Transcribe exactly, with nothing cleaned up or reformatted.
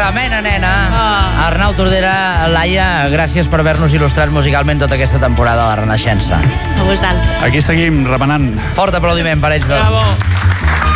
tremenda nena. Ah. Arnau Tordera, Laia, gràcies per haver-nos il·lustrat musicalment tota aquesta temporada de la Renaixença. A vosaltres. Aquí seguim remenant. Fort aplaudiment per ells dos. Bravo.